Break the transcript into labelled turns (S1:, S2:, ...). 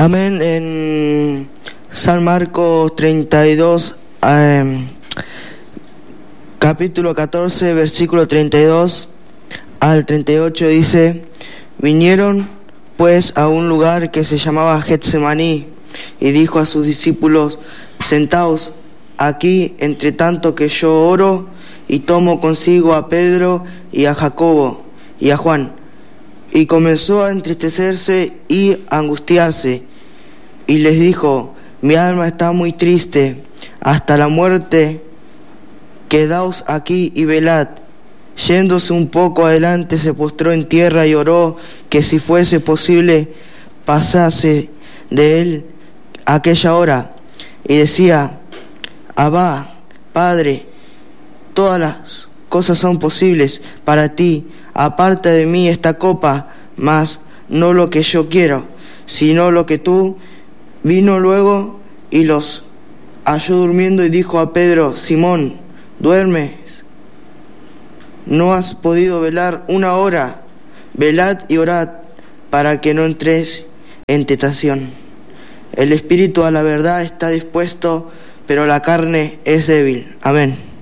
S1: Amén. En San Marcos 32, capítulo 14, versículo 32 al 38 dice: vinieron pues a un lugar que se llamaba Getsemaní, y dijo a sus discípulos: sentaos aquí, entre tanto que yo oro. Y tomo consigo a Pedro y a Jacobo y a Juan. Y comenzó a entristecerse y a angustiarse, y les dijo: mi alma está muy triste hasta la muerte, quedaos aquí y velad. Yéndose un poco adelante, se postró en tierra y oró que si fuese posible pasase de él aquella hora. Y decía: Abba, Padre, todas las cosas son posibles para ti. Aparta de mí esta copa, mas no lo que yo quiero, sino lo que tú. Vino luego y los halló durmiendo, y dijo a Pedro: Simón, ¿duermes? ¿No has podido velar una hora? Velad y orad, para que no entréis en tentación. El espíritu a la verdad está dispuesto, pero la carne es débil. Amén.